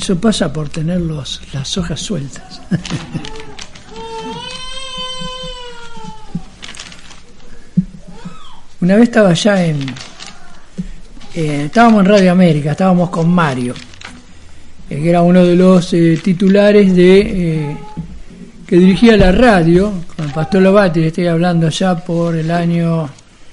Eso pasa por tener las hojas sueltas. Una vez estaba allá estábamos en Radio América, estábamos con Mario, que era uno de los titulares que dirigía la radio, con el Pastor Lobati. Estoy hablando allá por el año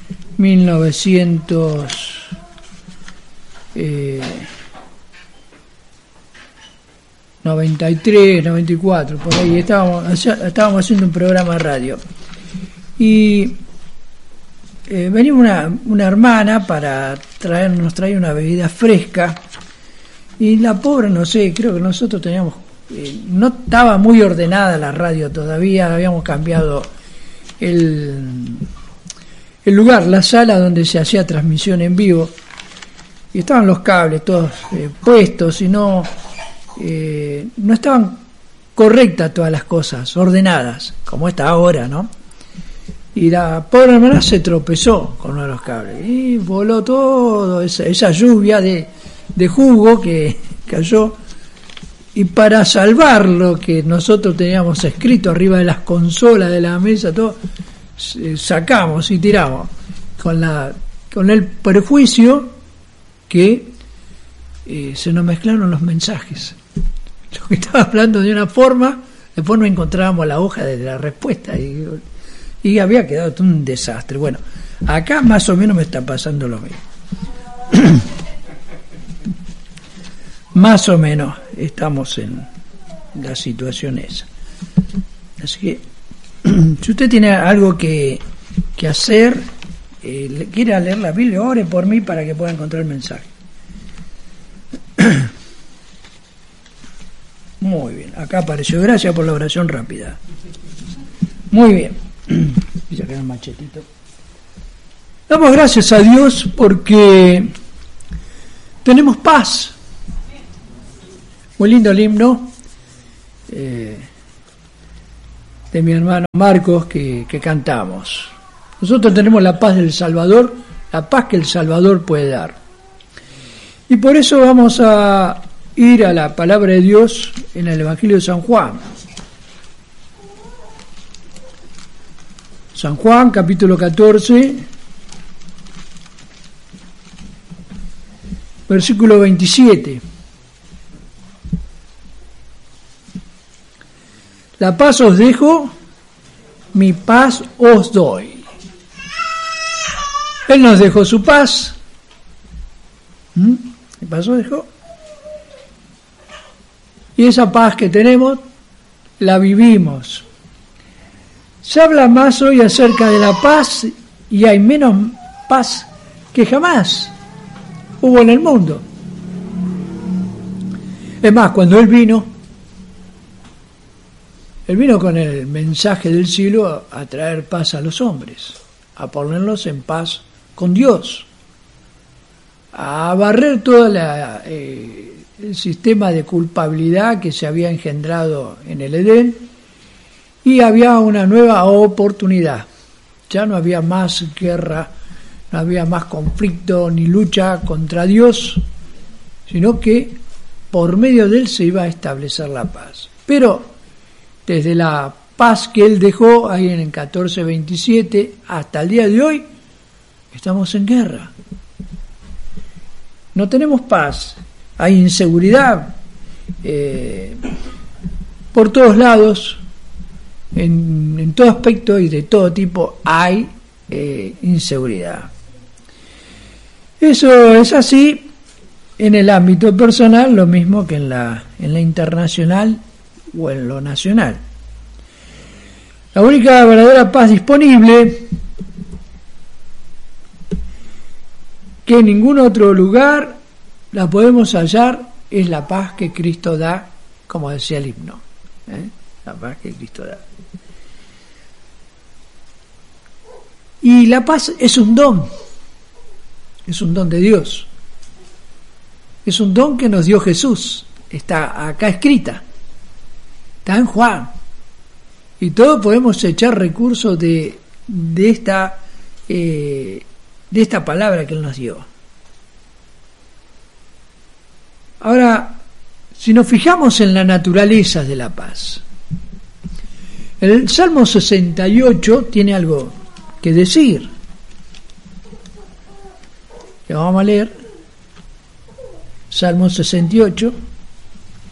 1993, 94, por ahí estábamos haciendo un programa de radio. Y venía una hermana para nos traía una bebida fresca, y la pobre, no sé, creo que nosotros teníamos, no estaba muy ordenada la radio todavía, habíamos cambiado el lugar, la sala donde se hacía transmisión en vivo, y estaban los cables todos puestos, y no estaban correctas todas las cosas, ordenadas, como está ahora, ¿no? Y la pobre hermana se tropezó con uno de los cables y voló todo, esa lluvia de jugo que cayó. Y para salvar lo que nosotros teníamos escrito arriba de las consolas de la mesa, todo, sacamos y tiramos con el perjuicio que se nos mezclaron los mensajes. Yo que estaba hablando de una forma, después no encontrábamos la hoja de la respuesta y había quedado todo un desastre. Bueno, acá más o menos me está pasando lo mismo. Más o menos estamos en la situación esa. Así que, si usted tiene algo que hacer, quiere leer la Biblia, ore por mí para que pueda encontrar el mensaje. Muy bien, acá apareció. Gracias por la oración rápida. Muy bien. Voy a sacar el machetito. Damos gracias a Dios porque tenemos paz. Muy lindo el himno de mi hermano Marcos que cantamos. Nosotros tenemos la paz del Salvador, la paz que el Salvador puede dar. Y por eso vamos a ir a la palabra de Dios en el Evangelio de San Juan. San Juan, capítulo 14, versículo 27. La paz os dejo, mi paz os doy. Él nos dejó su paz. ¿Qué paz os dejó? Y esa paz que tenemos, la vivimos. Se habla más hoy acerca de la paz y hay menos paz que jamás hubo en el mundo. Es más, cuando Él vino con el mensaje del cielo a traer paz a los hombres, a ponerlos en paz con Dios, a barrer todo el sistema de culpabilidad que se había engendrado en el Edén, y había una nueva oportunidad. Ya no había más guerra, no había más conflicto ni lucha contra Dios, sino que por medio de Él se iba a establecer la paz. Pero desde la paz que Él dejó ahí en el 14:27 hasta el día de hoy, estamos en guerra. No tenemos paz, hay inseguridad por todos lados. En todo aspecto y de todo tipo hay inseguridad. Eso es así en el ámbito personal, lo mismo que en la internacional o en lo nacional. La única verdadera paz disponible, que en ningún otro lugar la podemos hallar, es la paz que Cristo da, como decía el himno. La paz que Cristo da. Y la paz es un don de Dios, es un don que nos dio Jesús, está acá escrita, está en Juan, y todos podemos echar recursos de esta palabra que Él nos dio. Ahora, Si nos fijamos en la naturaleza de la paz, el Salmo 68 tiene algo que decir. Lo vamos a leer. Salmo 68.